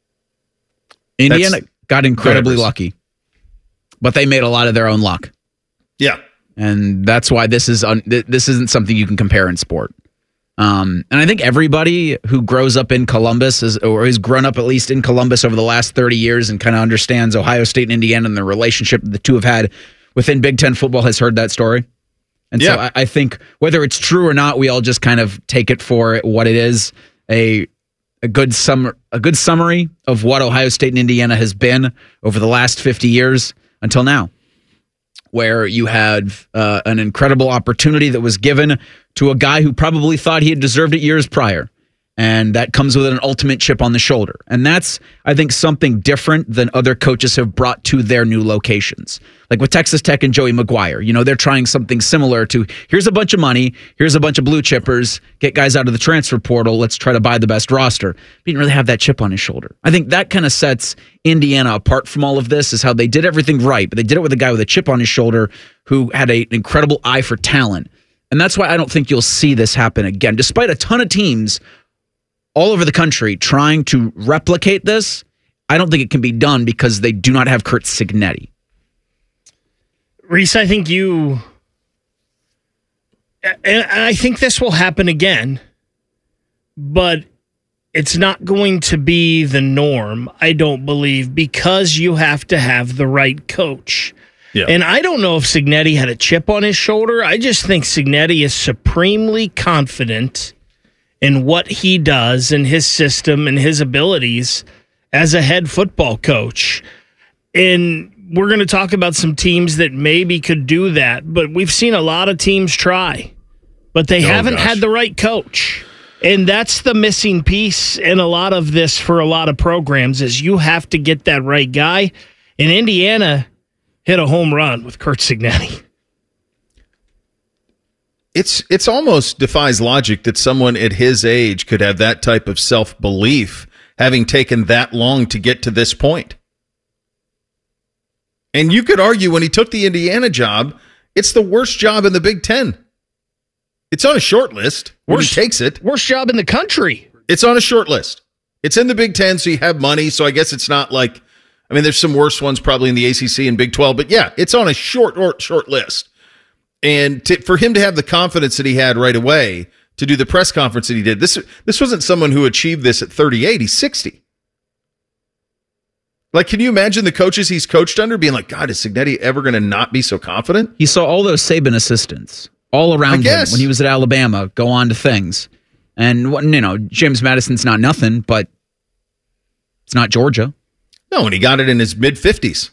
Indiana got incredibly lucky, but they made a lot of their own luck. Yeah. And that's why this isn't something you can compare in sport. And I think everybody who grows up in Columbus or has grown up at least in Columbus over the last 30 years and kind of understands Ohio State and Indiana and the relationship the two have had within Big Ten football has heard that story. And so I think whether it's true or not, we all just kind of take it for what it is, a good summary of what Ohio State and Indiana has been over the last 50 years until now, where you had an incredible opportunity that was given to a guy who probably thought he had deserved it years prior. And that comes with an ultimate chip on the shoulder. And that's, I think, something different than other coaches have brought to their new locations. Like with Texas Tech and Joey McGuire, they're trying something similar to, here's a bunch of money, here's a bunch of blue chippers, get guys out of the transfer portal, let's try to buy the best roster. He didn't really have that chip on his shoulder. I think that kind of sets Indiana apart from all of this, is how they did everything right, but they did it with a guy with a chip on his shoulder who had an incredible eye for talent. And that's why I don't think you'll see this happen again. Despite a ton of teams all over the country trying to replicate this, I don't think it can be done because they do not have Curt Cignetti. Reese, I think I think this will happen again, but it's not going to be the norm, I don't believe, because you have to have the right coach. Yeah. And I don't know if Cignetti had a chip on his shoulder. I just think Cignetti is supremely confident in what he does and his system and his abilities as a head football coach. And we're going to talk about some teams that maybe could do that, but we've seen a lot of teams try, but they haven't had the right coach. And that's the missing piece in a lot of this for a lot of programs, is you have to get that right guy. And Indiana hit a home run with Curt Cignetti. It's almost defies logic that someone at his age could have that type of self-belief, having taken that long to get to this point. And you could argue when he took the Indiana job, it's the worst job in the Big Ten. It's on a short list when he takes it. Worst job in the country. It's on a short list. It's in the Big Ten, so you have money, so I guess it's not like, there's some worse ones probably in the ACC and Big 12, but yeah, it's on a short list. And for him to have the confidence that he had right away to do the press conference that he did, this wasn't someone who achieved this at 38. He's 60. Like, can you imagine the coaches he's coached under being like, God, is Cignetti ever going to not be so confident? He saw all those Saban assistants all around him when he was at Alabama go on to things. And, James Madison's not nothing, but it's not Georgia. No, and he got it in his mid-50s.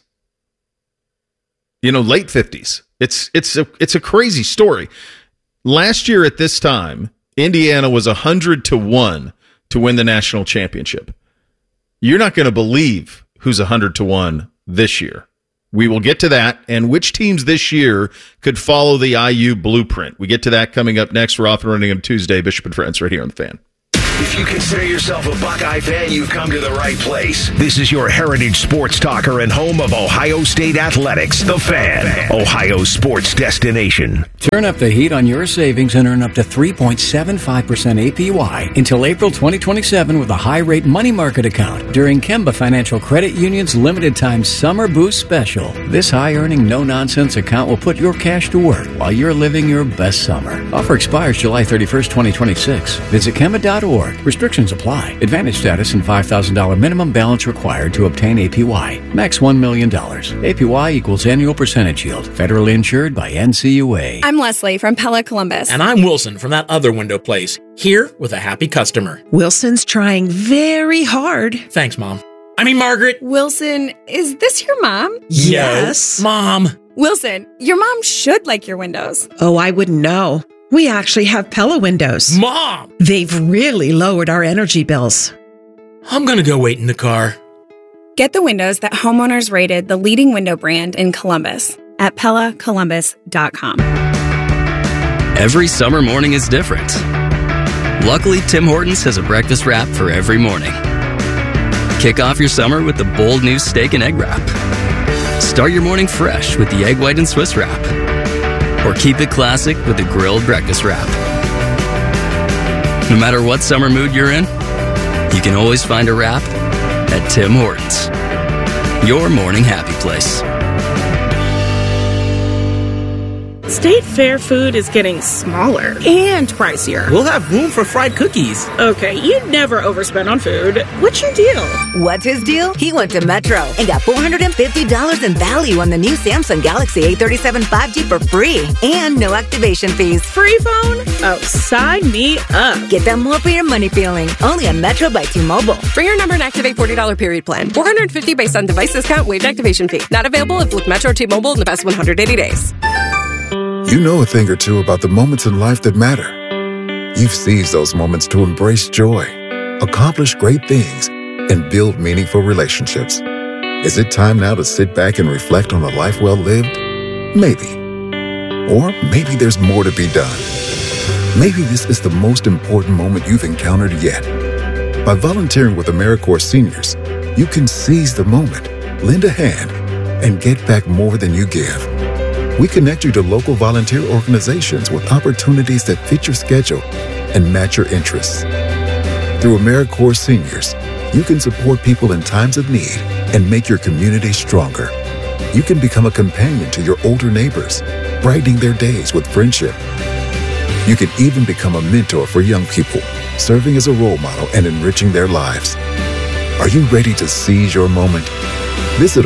Late 50s. It's a crazy story. Last year at this time, Indiana was 100-1 to win the national championship. You're not going to believe who's 100-1 this year. We will get to that and which teams this year could follow the IU blueprint. We get to that coming up next. We're off and running on Tuesday. Bishop and Friends right here on The Fan. If you consider yourself a Buckeye fan, you've come to the right place. This is your heritage sports talker and home of Ohio State Athletics, The Fan, Ohio's sports destination. Turn up the heat on your savings and earn up to 3.75% APY until April 2027 with a high-rate money market account during Kemba Financial Credit Union's limited-time Summer Boost Special. This high-earning, no-nonsense account will put your cash to work while you're living your best summer. Offer expires July 31st, 2026. Visit Kemba.org. Restrictions apply. Advantage status and $5,000 minimum balance required to obtain APY. Max $1 million. APY equals annual percentage yield. Federally insured by NCUA. I'm Leslie from Pella Columbus. And I'm Wilson from that other window place. Here with a happy customer. Wilson's trying very hard. Thanks, Mom. I mean, Margaret. Wilson, is this your mom? Yes. Mom. Wilson, your mom should like your windows. Oh, I wouldn't know. We actually have Pella windows. Mom! They've really lowered our energy bills. I'm going to go wait in the car. Get the windows that homeowners rated the leading window brand in Columbus at PellaColumbus.com. Every summer morning is different. Luckily, Tim Hortons has a breakfast wrap for every morning. Kick off your summer with the bold new steak and egg wrap. Start your morning fresh with the egg white and Swiss wrap. Or keep it classic with the grilled breakfast wrap. No matter what summer mood you're in, you can always find a wrap at Tim Hortons. Your morning happy place. State Fair food is getting smaller and pricier. We'll have room for fried cookies. Okay, you never overspend on food. What's your deal? What's his deal? He went to Metro and got $450 in value on the new Samsung Galaxy A37 5G for free and no activation fees. Free phone? Oh, sign me up. Get that more for your money feeling. Only on Metro by T-Mobile. Bring your number and activate $40 period plan. $450 based on device discount, waived activation fee. Not available if with Metro T-Mobile in the past 180 days. You know a thing or two about the moments in life that matter. You've seized those moments to embrace joy, accomplish great things, and build meaningful relationships. Is it time now to sit back and reflect on a life well lived? Maybe. Or maybe there's more to be done. Maybe this is the most important moment you've encountered yet. By volunteering with AmeriCorps Seniors, you can seize the moment, lend a hand, and get back more than you give. We connect you to local volunteer organizations with opportunities that fit your schedule and match your interests. Through AmeriCorps Seniors, you can support people in times of need and make your community stronger. You can become a companion to your older neighbors, brightening their days with friendship. You can even become a mentor for young people, serving as a role model and enriching their lives. Are you ready to seize your moment? Visit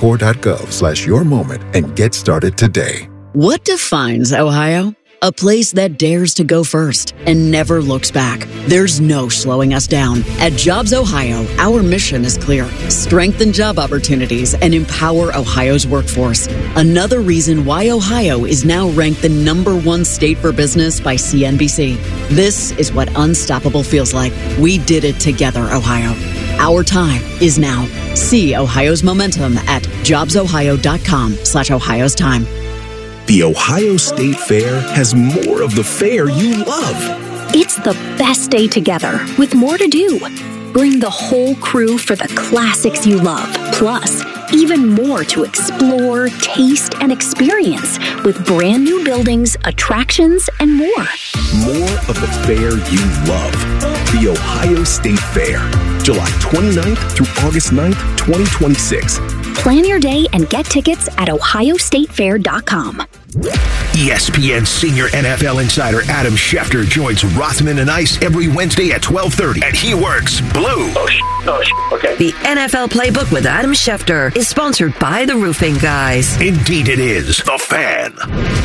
AmeriCorps.gov/yourmoment and get started today. What defines Ohio? A place that dares to go first and never looks back. There's no slowing us down. At Jobs Ohio, our mission is clear. Strengthen job opportunities and empower Ohio's workforce. Another reason why Ohio is now ranked the #1 state for business by CNBC. This is what unstoppable feels like. We did it together, Ohio. Our time is now. See Ohio's momentum at jobsohio.com/Ohio's time. The Ohio State Fair has more of the fair you love. It's the best day together with more to do. Bring the whole crew for the classics you love. Plus, even more to explore, taste, and experience with brand new buildings, attractions, and more. More of the fair you love. The Ohio State Fair, July 29th through August 9th, 2026. Plan your day and get tickets at ohiostatefair.com. ESPN senior NFL insider Adam Schefter joins Rothman and Ice every Wednesday at 12:30, and he works blue. Okay. The NFL Playbook with Adam Schefter is sponsored by the Roofing Guys. Indeed it is. The Fan.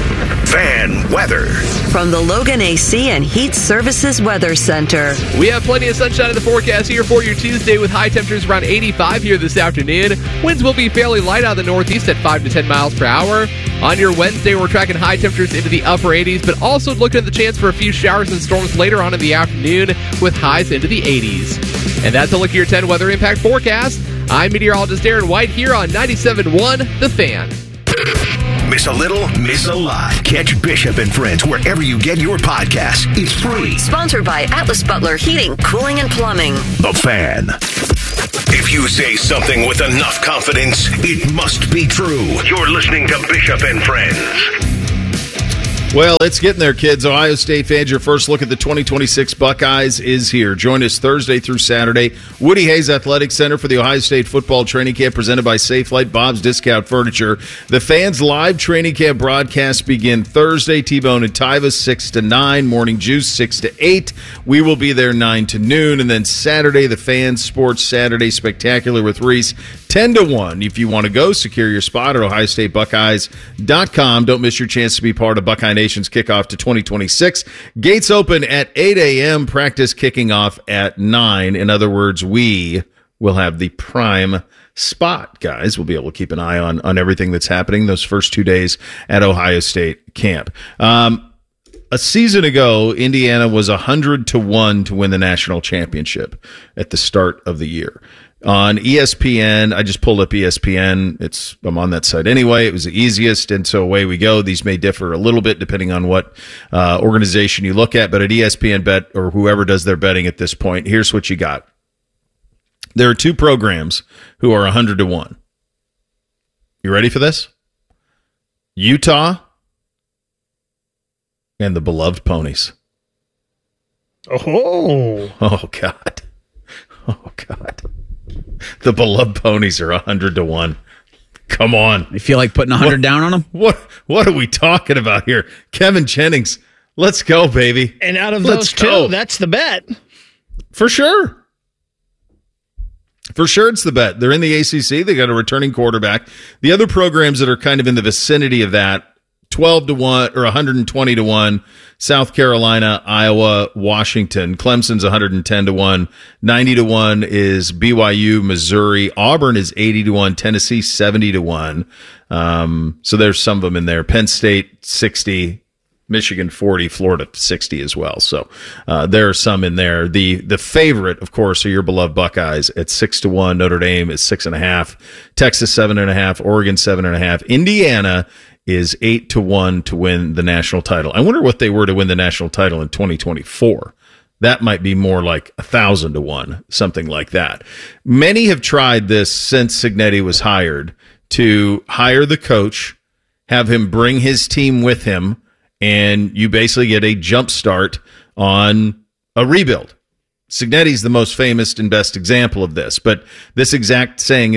Fan weather. From the Logan AC and Heat Services Weather Center. We have plenty of sunshine in the forecast here for your Tuesday with high temperatures around 85 here this afternoon. Winds will be fairly light out of the northeast at 5 to 10 miles per hour. On your Wednesday, we're tracking high temperatures into the upper 80s, but also looking at the chance for a few showers and storms later on in the afternoon with highs into the 80s. And that's a look at your 10 weather impact forecast. I'm meteorologist Darren White here on 97.1 The Fan. Miss a little, miss a lot. Catch Bishop and Friends wherever you get your podcasts. It's free. Sponsored by Atlas Butler Heating, Cooling, and Plumbing. The Fan. If you say something with enough confidence, it must be true. You're listening to Bishop and Friends. Well, it's getting there, kids. Ohio State fans, your first look at the 2026 Buckeyes is here. Join us Thursday through Saturday. Woody Hayes Athletic Center for the Ohio State Football Training Camp presented by Safe Light Bob's Discount Furniture. The fans' live training camp broadcasts begin Thursday. T-Bone and Tyva 6 to 9. Morning Juice 6 to 8. We will be there 9 to noon. And then Saturday, the Fans Sports Saturday Spectacular with Reese 10 to 1. If you want to go, secure your spot at OhioStateBuckeyes.com. Don't miss your chance to be part of Buckeye Nation's kickoff to 2026. Gates open at 8 a.m., practice kicking off at 9. In other words, we will have the prime spot, guys. We'll be able to keep an eye on everything that's happening those first 2 days at Ohio State camp. A season ago, Indiana was 100 to 1 to win the national championship at the start of the year. On ESPN, I just pulled up ESPN. I'm on that site anyway. It was the easiest, and so away we go. These may differ a little bit depending on what organization you look at, but at ESPN Bet or whoever does their betting at this point, here's what you got. There are two programs who are 100 to 1. You ready for this? Utah and the Beloved Ponies. Oh, God. Oh, God. The Beloved Ponies are 100 to 1. Come on. You feel like putting 100 down on them? What are we talking about here? Kevin Jennings, let's go, baby. And out of those two, that's the bet. For sure. For sure it's the bet. They're in the ACC. They got a returning quarterback. The other programs that are kind of in the vicinity of that, 12 to 1 or 120 to 1, South Carolina, Iowa, Washington. Clemson's 110 to 1. 90 to 1 is BYU, Missouri. Auburn is 80 to 1. Tennessee 70 to 1. So there's some of them in there. Penn State 60, Michigan 40, Florida 60 as well. So there are some in there. The favorite, of course, are your beloved Buckeyes at 6 to 1. Notre Dame is 6.5. Texas 7.5. Oregon 7.5. Indiana is 8 to 1 to win the national title. I wonder what they were to win the national title in 2024. That might be more like 1,000 to 1, something like that. Many have tried this since Cignetti was hired, to hire the coach, have him bring his team with him, and you basically get a jump start on a rebuild. Cignetti's the most famous and best example of this, but this exact same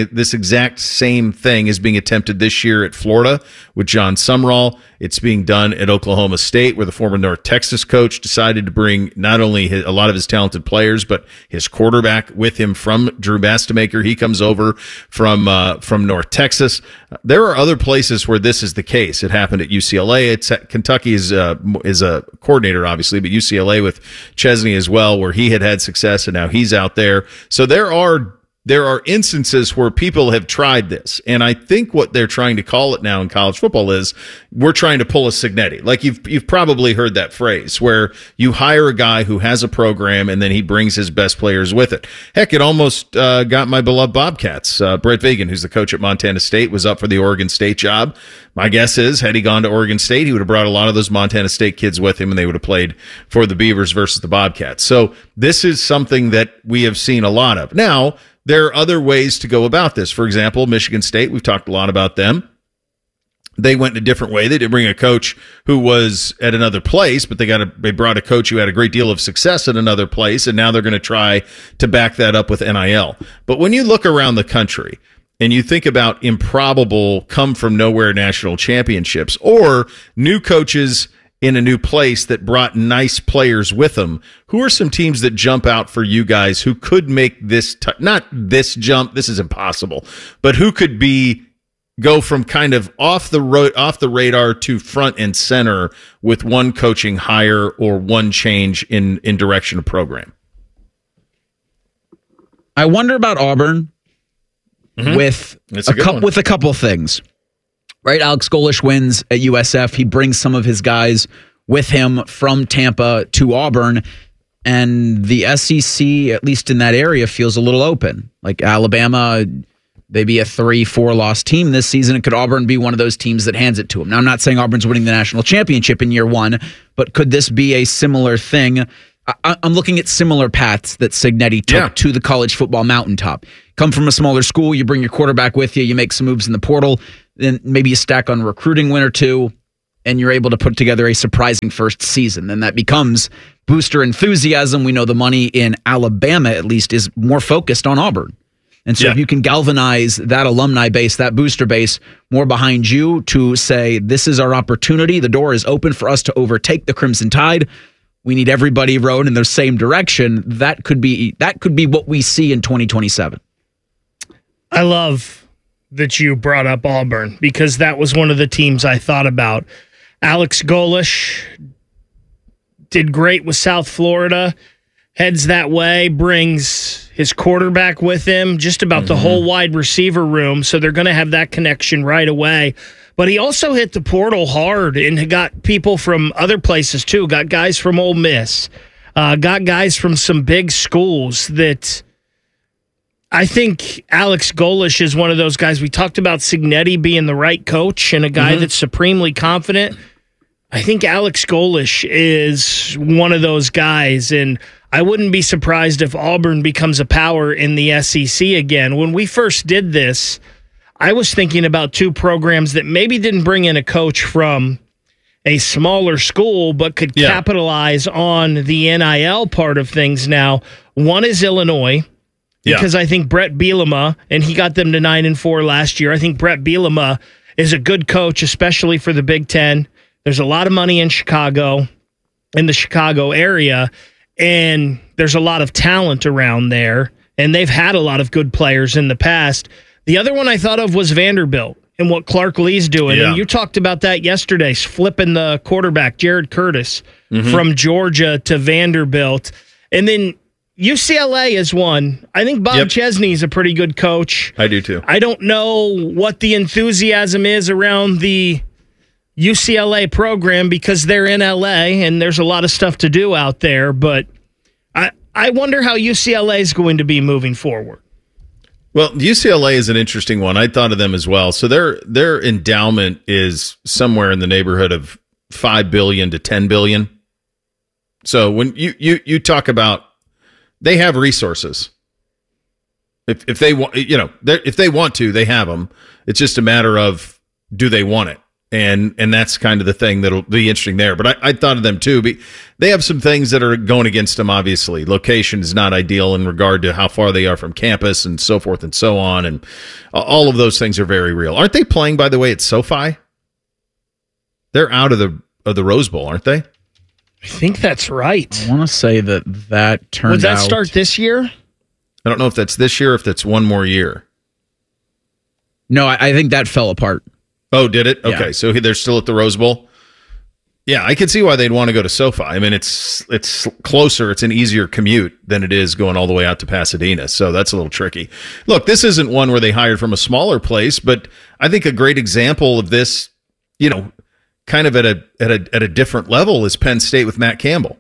thing is being attempted this year at Florida with John Sumrall. It's being done at Oklahoma State, where the former North Texas coach decided to bring not only a lot of his talented players, but his quarterback with him from Drew Bastamaker. He comes over from North Texas. There are other places where this is the case. It happened at UCLA. Kentucky is a coordinator, obviously, but UCLA with Chesney as well, where he had success, and now he's out there. So there are instances where people have tried this, and I think what they're trying to call it now in college football is we're trying to pull a Cignetti. Like you've probably heard that phrase where you hire a guy who has a program and then he brings his best players with it. Heck, it almost got my beloved Bobcats. Brett Vigen, who's the coach at Montana State, was up for the Oregon State job. My guess is, had he gone to Oregon State, he would have brought a lot of those Montana State kids with him, and they would have played for the Beavers versus the Bobcats. So this is something that we have seen a lot of. Now, there are other ways to go about this. For example, Michigan State, we've talked a lot about them. They went in a different way. They didn't bring a coach who was at another place, but they brought a coach who had a great deal of success at another place, and now they're going to try to back that up with NIL. But when you look around the country and you think about improbable come-from-nowhere national championships or new coaches in a new place that brought nice players with them, who are some teams that jump out for you guys who could make this, not this jump, this is impossible, but who could go from kind of off the radar to front and center with one coaching hire or one change in direction of program? I wonder about Auburn with a couple things. right? Alex Golesh wins at USF. He brings some of his guys with him from Tampa to Auburn. And the SEC, at least in that area, feels a little open. Like Alabama, they be a 3-4 loss team this season. And could Auburn be one of those teams that hands it to them? Now, I'm not saying Auburn's winning the national championship in year one, but could this be a similar thing? I'm looking at similar paths that Cignetti took to the college football mountaintop. Come from a smaller school, you bring your quarterback with you, you make some moves in the portal, then maybe you stack on a recruiting win or two, and you're able to put together a surprising first season. Then that becomes booster enthusiasm. We know the money in Alabama, at least, is more focused on Auburn. And so if you can galvanize that alumni base, that booster base, more behind you to say, this is our opportunity, the door is open for us to overtake the Crimson Tide. We need everybody rowing in the same direction. That could be what we see in 2027. I love that you brought up Auburn because that was one of the teams I thought about. Alex Golesh did great with South Florida, heads that way, brings his quarterback with him, just about the whole wide receiver room, so they're going to have that connection right away. But he also hit the portal hard and got people from other places too, got guys from Ole Miss, got guys from some big schools that I think Alex Golesh is one of those guys. We talked about Cignetti being the right coach and a guy that's supremely confident. I think Alex Golesh is one of those guys, and I wouldn't be surprised if Auburn becomes a power in the SEC again. When we first did this, I was thinking about two programs that maybe didn't bring in a coach from a smaller school, but could capitalize on the NIL part of things now. One is Illinois, because I think Brett Bielema, and he got them to 9-4 last year. I think Brett Bielema is a good coach, especially for the Big Ten. There's a lot of money in Chicago, in the Chicago area, and there's a lot of talent around there, and they've had a lot of good players in the past. The other one I thought of was Vanderbilt and what Clark Lee's doing. And you talked about that yesterday, flipping the quarterback, Jared Curtis, from Georgia to Vanderbilt. And then UCLA is one. I think Bob Chesney's a pretty good coach. I do too. I don't know what the enthusiasm is around the UCLA program because they're in LA and there's a lot of stuff to do out there. But I wonder how UCLA is going to be moving forward. Well, UCLA is an interesting one. I thought of them as well. So their endowment is somewhere in the neighborhood of $5 billion to $10 billion. So when you talk about, they have resources. If they want, if they want to, they have them. It's just a matter of, do they want it? And that's kind of the thing that'll be interesting there. But I thought of them too. They have some things that are going against them, obviously. Location is not ideal in regard to how far they are from campus and so forth and so on. And all of those things are very real. Aren't they playing, by the way, at SoFi? They're out of the Rose Bowl, aren't they? I think that's right. I want to say that turned out. Would that start this year? I don't know if that's this year or if that's one more year. No, I think that fell apart. Oh, did it? Okay, Yeah. so they're still at the Rose Bowl? Yeah, I can see why they'd want to go to SoFi. I mean, it's closer. It's an easier commute than it is going all the way out to Pasadena, so that's a little tricky. Look, this isn't one where they hired from a smaller place, but I think a great example of this, kind of at a different level is Penn State with Matt Campbell.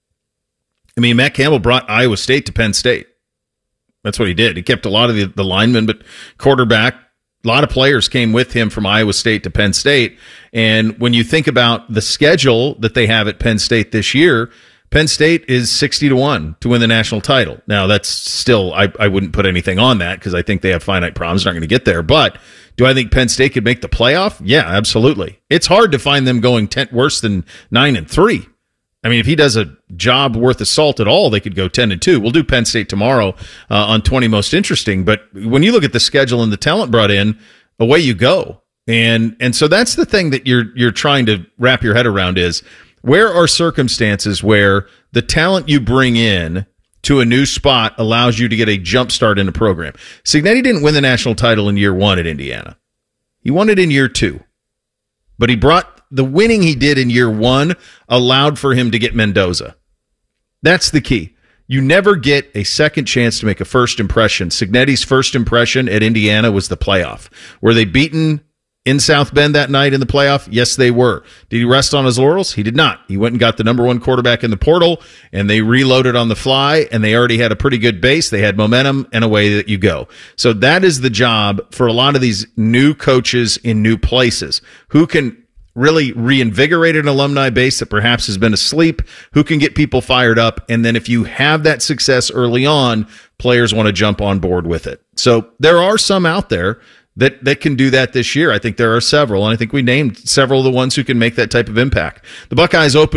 I mean, Matt Campbell brought Iowa State to Penn State. That's what he did. He kept a lot of the linemen, but quarterback, a lot of players came with him from Iowa State to Penn State. And when you think about the schedule that they have at Penn State this year, Penn State is 60-1 to win the national title. Now, that's still, I wouldn't put anything on that because I think they have finite problems. They're not going to get there. But do I think Penn State could make the playoff? Yeah, absolutely. It's hard to find them going worse than 9-3. I mean, if he does a job worth of salt at all, they could go 10-2. We'll do Penn State tomorrow on 20 Most Interesting. But when you look at the schedule and the talent brought in, away you go. And so that's the thing that you're trying to wrap your head around is, where are circumstances where the talent you bring in to a new spot allows you to get a jump start in a program? Cignetti didn't win the national title in year one at Indiana. He won it in year two. But he brought the winning he did in year one allowed for him to get Mendoza. That's the key. You never get a second chance to make a first impression. Cignetti's first impression at Indiana was the playoff, where they beaten in South Bend that night in the playoff? Yes, they were. Did he rest on his laurels? He did not. He went and got the number one quarterback in the portal, and they reloaded on the fly, and they already had a pretty good base. They had momentum, and away that you go. So that is the job for a lot of these new coaches in new places who can really reinvigorate an alumni base that perhaps has been asleep, who can get people fired up, and then if you have that success early on, players want to jump on board with it. So there are some out there that can do that this year. I think there are several, and I think we named several of the ones who can make that type of impact. The Buckeyes open